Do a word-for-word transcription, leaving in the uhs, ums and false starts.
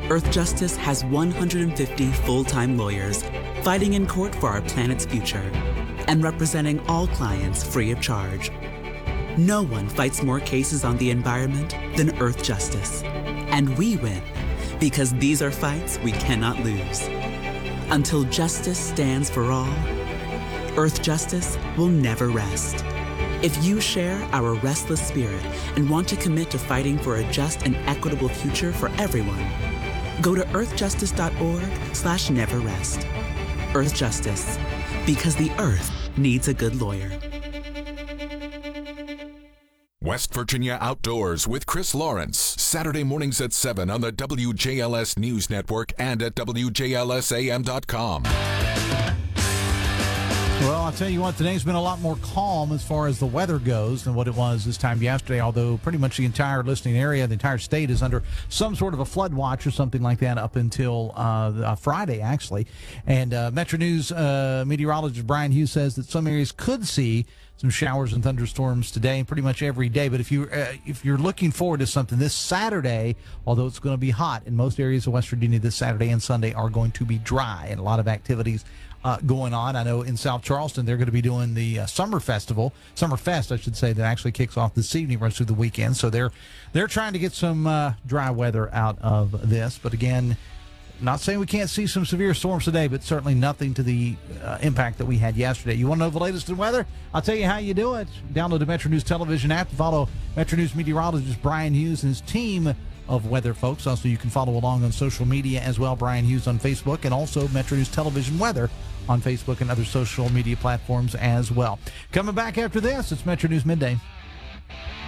Earth Justice has one hundred fifty full-time lawyers fighting in court for our planet's future and representing all clients free of charge. No one fights more cases on the environment than Earth Justice. And we win because these are fights we cannot lose. Until justice stands for all, Earth Justice will never rest. If you share our restless spirit and want to commit to fighting for a just and equitable future for everyone, go to earthjustice.org slash never rest. Earth Justice, because the Earth needs a good lawyer. West Virginia Outdoors with Chris Lawrence, Saturday mornings at seven on the W J L S News Network and at W J L S A M dot com. Well, I'll tell you what, today's been a lot more calm as far as the weather goes than what it was this time yesterday, although pretty much the entire listening area, the entire state is under some sort of a flood watch or something like that up until uh, Friday, actually. And uh, Metro News uh, meteorologist Brian Hughes says that some areas could see some showers and thunderstorms today and pretty much every day. But if, you, uh, if you're looking forward to something this Saturday, although it's going to be hot in most areas of West Virginia, this Saturday and Sunday are going to be dry and a lot of activities Uh, going on. I know in South Charleston they're going to be doing the uh, Summer Festival, Summer Fest, I should say, that actually kicks off this evening, runs through the weekend. So they're they're trying to get some uh, dry weather out of this. But again, not saying we can't see some severe storms today, but certainly nothing to the uh, impact that we had yesterday. You want to know the latest in weather? I'll tell you how you do it. Download the Metro News television app to follow Metro News meteorologist Brian Hughes and his team of weather folks. Also, you can follow along on social media as well. Brian Hughes on Facebook, and also Metro News Television Weather on Facebook and other social media platforms as well. Coming back after this, it's Metro News Midday.